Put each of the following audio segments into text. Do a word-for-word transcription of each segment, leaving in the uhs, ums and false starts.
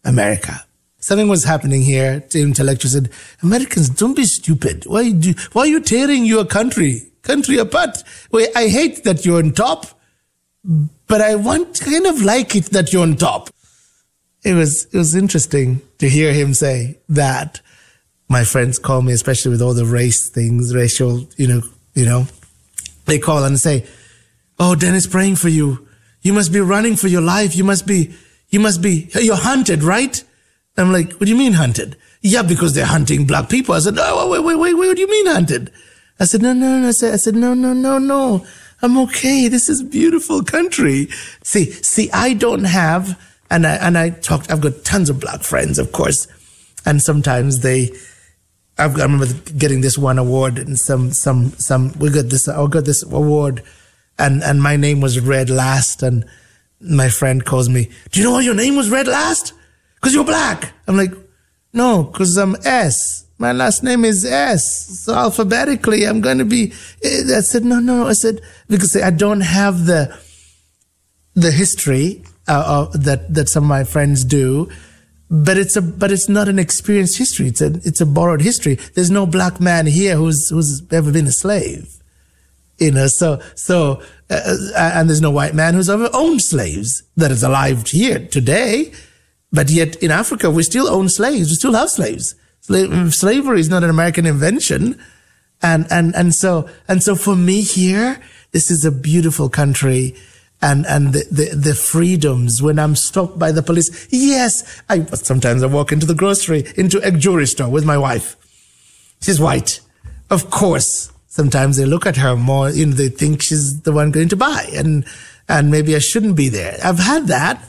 America. Something was happening here. The intellectual said, Americans, don't be stupid. Why do, why are you tearing your country, country apart? Well, I hate that you're on top, but I want, kind of like it that you're on top. It was, it was interesting to hear him say that. My friends call me, especially with all the race things, racial, you know, you know, they call and say, oh, Dennis, praying for you. You must be running for your life. You must be, you must be, you're hunted, right? I'm like, what do you mean hunted? Yeah, because they're hunting black people. I said, oh, wait, wait, wait, wait, what do you mean hunted? I said, no, no, no. I said, I said, no, no, no, no. I'm okay. This is a beautiful country. See, see, I don't have, and I, and I talked, I've got tons of black friends, of course. And sometimes they, I've, I remember getting this one award and some, some, some, we got this, I got this award and, and my name was read last. And my friend calls me, do you know why your name was read last? Because you're black. I'm like, no, because I'm S. My last name is S. So alphabetically, I'm going to be, I said, no, no. I said, because I don't have the, the history uh, uh, that, that some of my friends do. But it's a, but it's not an experienced history. It's a, it's a borrowed history. There's no black man here who's, who's ever been a slave. You know, so, so, uh, and there's no white man who's ever owned slaves that is alive here today. But yet in Africa, we still own slaves. We still have slaves. Sla- slavery is not an American invention. And, and, and so, and so for me here, this is a beautiful country. And, and the, the, the freedoms when I'm stopped by the police. Yes, I, sometimes I walk into the grocery, into a jewelry store with my wife. She's white. Of course, sometimes they look at her more, you know, they think she's the one going to buy and, and maybe I shouldn't be there. I've had that,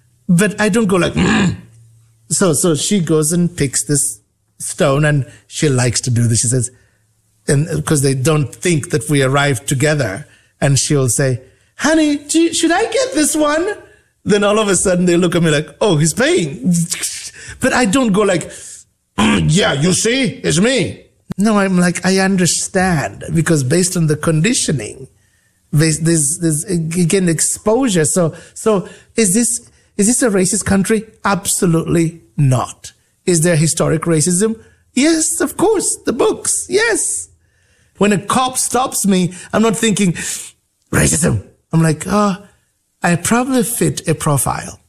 but I don't go like, mm. so, so she goes and picks this stone and she likes to do this. She says, and because they don't think that we arrived together and she'll say, honey, do you, should I get this one? Then all of a sudden they look at me like, oh, he's paying. But I don't go like, mm, yeah, you see, it's me. No, I'm like, I understand because based on the conditioning, there's, there's, there's again, exposure. So, so is this, is this a racist country? Absolutely not. Is there historic racism? Yes, of course. The books. Yes. When a cop stops me, I'm not thinking racism. I'm like, oh, I probably fit a profile,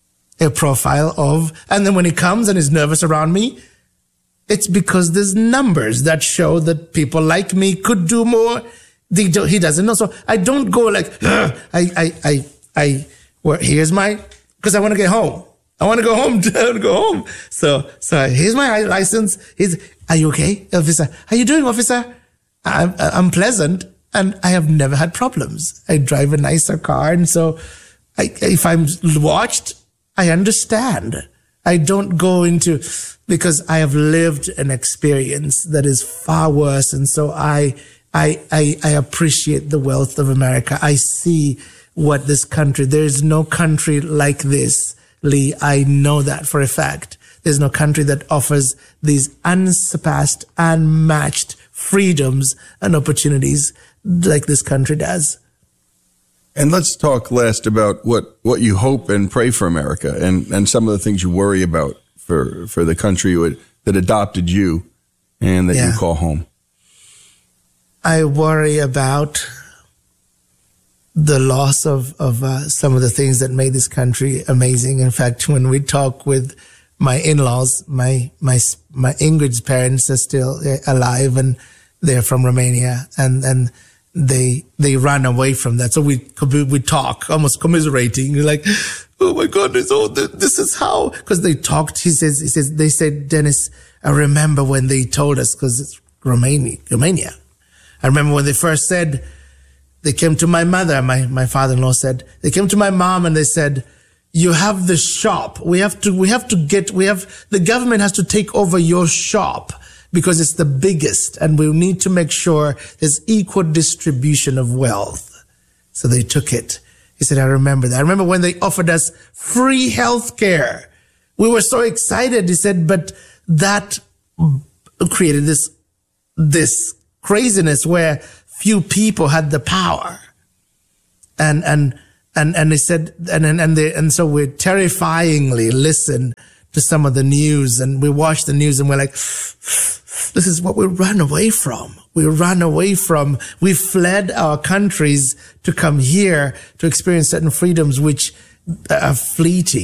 a profile of, and then when he comes and is nervous around me, it's because there's numbers that show that people like me could do more. They do, he doesn't know. So I don't go like, I, I, I, I, well, here's my, because I want to get home. I want to go home. I want to go home. So, so here's my license. He's, are you okay, officer? How you doing, officer? I'm, I'm pleasant. And I have never had problems. I drive a nicer car. And so I, if I'm watched, I understand. I don't go into, because I have lived an experience that is far worse. And so I, I, I, I appreciate the wealth of America. I see what this country, there is no country like this, Lee. I know that for a fact. There's no country that offers these unsurpassed, unmatched freedoms and opportunities like this country does. And let's talk last about what, what you hope and pray for America and, and some of the things you worry about for, for the country that adopted you and that yeah. you call home. I worry about the loss of, of uh, some of the things that made this country amazing. In fact, when we talk with my in-laws, my, my, my Ingrid's parents are still alive and they're from Romania and, and, They, they ran away from that. So we, we talk almost commiserating. You're like, oh my goodness, oh, this is how, cause they talked. He says, he says, they said, Dennis, I remember when they told us, cause it's Romania, Romania. I remember when they first said, they came to my mother, my, my father-in-law said, they came to my mom and they said, you have the shop. We have to, we have to get, we have, the government has to take over your shop, because it's the biggest and we need to make sure there's equal distribution of wealth. So they took it. He said, I remember that. I remember when they offered us free health care. We were so excited. He said, but that created this, this craziness where few people had the power. And, and, and, and they said, and, and, and they, and so we terrifyingly listened to some of the news, and we watch the news and we're like, this is what we run away from. We run away from, we fled our countries to come here to experience certain freedoms which are fleeting.